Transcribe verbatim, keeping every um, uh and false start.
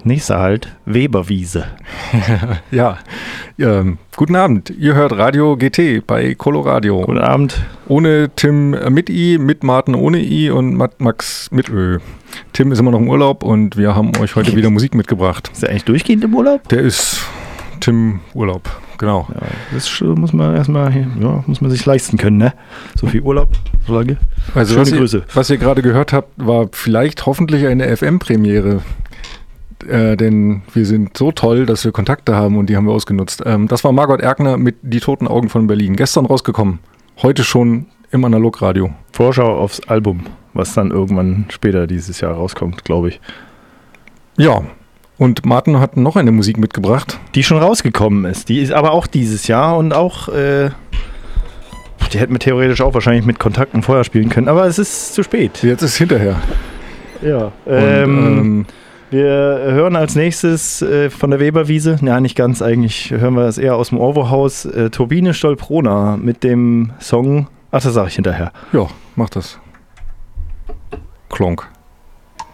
Nächster Halt, Weberwiese. ja, ähm, guten Abend. Ihr hört Radio G T bei Coloradio. Guten Abend. Ohne Tim äh, mit I, mit Martin ohne I und Max mit Ö. Tim ist immer noch im Urlaub und wir haben euch heute wieder Musik mitgebracht. Ist er eigentlich durchgehend im Urlaub? Der ist Tim Urlaub, genau. Ja, das muss man erstmal, ja, muss man sich leisten können, ne? So viel Urlaub, so lange. Also schöne was Grüße. Ihr, was ihr gerade gehört habt, war vielleicht hoffentlich eine F M-Premiere. Äh, denn wir sind so toll, dass wir Kontakte haben und die haben wir ausgenutzt. Ähm, das war Margot Erkner mit Die toten Augen von Berlin. Gestern rausgekommen, heute schon im Analogradio. Vorschau aufs Album, was dann irgendwann später dieses Jahr rauskommt, glaube ich. Ja, und Martin hat noch eine Musik mitgebracht. Die schon rausgekommen ist. Die ist aber auch dieses Jahr und auch, äh, die hätten wir theoretisch auch wahrscheinlich mit Kontakten vorher spielen können, aber es ist zu spät. Jetzt ist hinterher. Ja, Und, ähm... ähm wir hören als nächstes äh, von der Weberwiese, ja nicht ganz, eigentlich hören wir es eher aus dem Orwo-Haus, äh, Turbine Stolprona mit dem Song, ach das sage ich hinterher. Ja, mach das. Klonk.